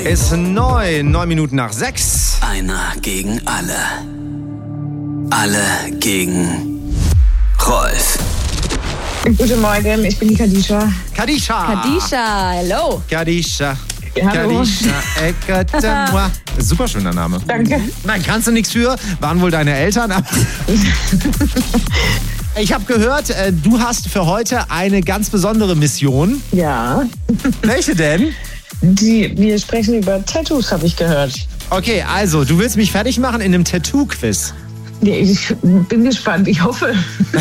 Ist 9 Minuten nach 6. Einer gegen alle. Alle gegen Rolf. Guten Morgen, ich bin die Kadisha. Kadisha, hello. Kadisha. Hallo. Kadisha, écoute-moi. Super schöner Name. Danke. Nein, kannst du nichts für. Waren wohl deine Eltern. Ich habe gehört, du hast für heute eine ganz besondere Mission. Ja. Welche denn? Wir sprechen über Tattoos, habe ich gehört. Okay, also, du willst mich fertig machen in einem Tattoo-Quiz. Ja, ich bin gespannt, ich hoffe.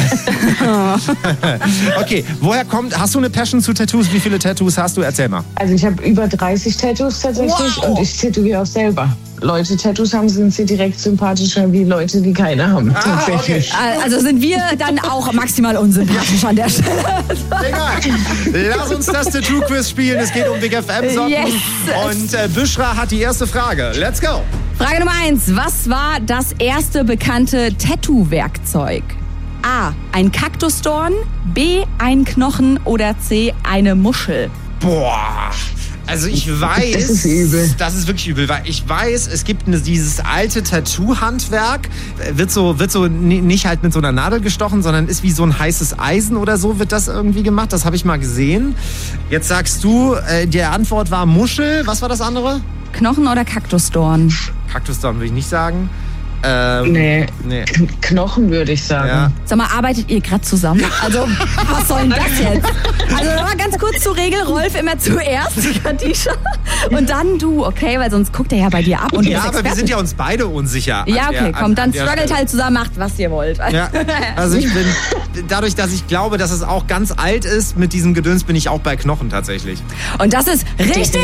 Okay, hast du eine Passion zu Tattoos? Wie viele Tattoos hast du? Erzähl mal. Also ich habe über 30 Tattoos tatsächlich. Wow. Und ich tätowiere auch selber. Leute, Tattoos haben, sind sie direkt sympathischer wie Leute, die keine haben. Tatsächlich. Okay. Also sind wir dann auch maximal unsympathisch an der Stelle. Egal. Lass uns das Tattoo-Quiz spielen. Es geht um Big FM-Socken. Yes. Und Büschra hat die erste Frage. Let's go. Frage Nummer 1. Was war das erste bekannte Tattoo-Werkzeug? A. Ein Kaktusdorn, B. ein Knochen oder C. eine Muschel? Boah. Also ich weiß, Das ist übel. Das ist wirklich übel, weil ich weiß, es gibt dieses alte Tattoo-Handwerk, wird so nicht halt mit so einer Nadel gestochen, sondern ist wie so ein heißes Eisen oder so, wird das irgendwie gemacht. Das habe ich mal gesehen. Jetzt sagst du, die Antwort war Muschel. Was war das andere? Knochen oder Kaktusdorn? Kaktusdorn würde ich nicht sagen. Nee. Nee. Knochen würde ich sagen. Ja. Sag mal, arbeitet ihr gerade zusammen? Also, was soll denn das jetzt? Also, mal ganz kurz zur Regel. Rolf immer zuerst, Kadisha. Und dann du, okay? Weil sonst guckt er ja bei dir ab. Und du Ja, bist aber wir Experte. sind ja uns beide unsicher. Ja, okay, komm, dann der struggelt Stelle. halt zusammen, macht, was ihr wollt. Ja, also ich bin, dadurch, dass ich glaube, dass es auch ganz alt ist, mit diesem Gedöns bin ich auch bei Knochen tatsächlich. Und das ist richtig!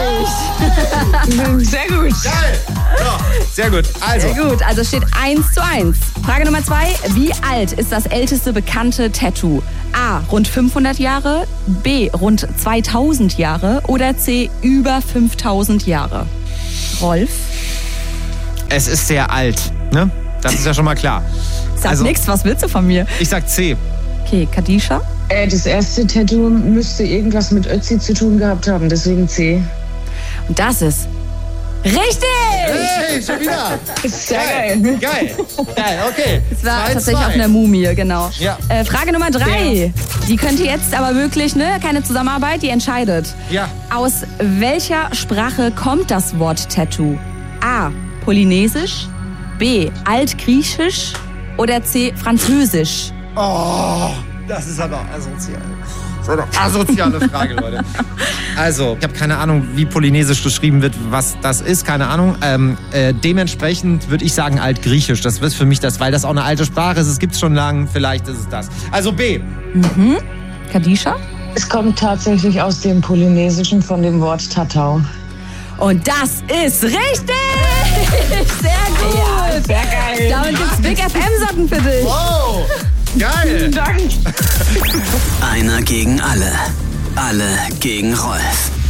Sehr gut. Geil! So, sehr gut. Also, Sehr gut, also steht 1:1. Frage Nummer 2. Wie alt ist das älteste bekannte Tattoo? A. Rund 500 Jahre, B. Rund 2000 Jahre oder C. Über 5000 Jahre? Rolf? es ist sehr alt, ne? Das ist ja schon mal klar. Sag nix, was willst du von mir? Ich sag C. Okay, Kadisha? Das erste Tattoo müsste irgendwas mit Ötzi zu tun gehabt haben, deswegen C. Und das ist richtig! Hey, schon wieder! Sehr geil. Geil! Geil, okay. Es war 2-2. tatsächlich auf einer Mumie, genau. Ja. Frage Nummer 3. Die könnt ihr jetzt aber wirklich, ne? Keine Zusammenarbeit, die entscheidet. Ja. Aus welcher Sprache kommt das Wort Tattoo? A. Polynesisch, B. Altgriechisch oder C. Französisch? Oh, das ist aber asozial. Das ist eine asoziale Frage, Leute. Also, ich habe keine Ahnung, wie Polynesisch geschrieben wird, was das ist, keine Ahnung. Dementsprechend würde ich sagen Altgriechisch. Das wird für mich das, weil das auch eine alte Sprache ist. Es gibt es schon lange, vielleicht ist es das. Also B. Mhm. Kadisha? Es kommt tatsächlich aus dem Polynesischen von dem Wort Tatau. Und das ist richtig! Sehr gut! Ja, sehr geil. Damit gibt's Big FM-Socken für dich. Wow, geil. Danke. Einer gegen alle. Alle gegen Rolf.